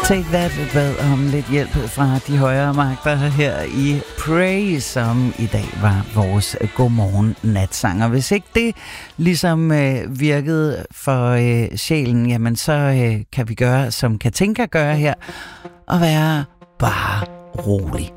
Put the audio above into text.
Take That bad om lidt hjælp fra de højere magter her i Pray, som i dag var vores godmorgen natsang. Og hvis ikke det ligesom virkede for sjælen, jamen så kan vi gøre, som Katinka gør her, og være bare rolig.